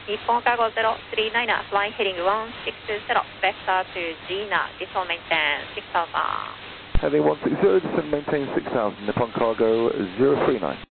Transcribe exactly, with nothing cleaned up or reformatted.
Nippon Cargo zero three nine, flying heading one six zero, vector to Gina, descent maintain six thousand. Heading one six zero, descend maintain six thousand, Nippon Cargo zero three nine.